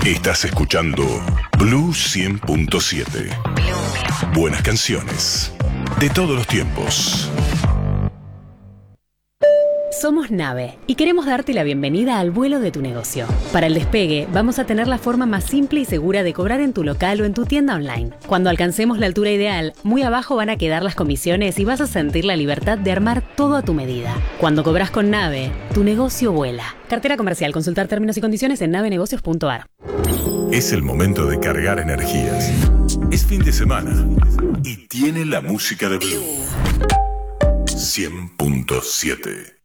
Estás escuchando Blue 100.7. Buenas canciones de todos los tiempos. Somos Nave y queremos darte la bienvenida al vuelo de tu negocio. Para el despegue, vamos a tener la forma más simple y segura de cobrar en tu local o en tu tienda online. Cuando alcancemos la altura ideal, muy abajo van a quedar las comisiones y vas a sentir la libertad de armar todo a tu medida. Cuando cobras con Nave, tu negocio vuela. Cartera comercial. Consultar términos y condiciones en navenegocios.ar. Es el momento de cargar energías. Es fin de semana y tiene la música de Blue 100.7.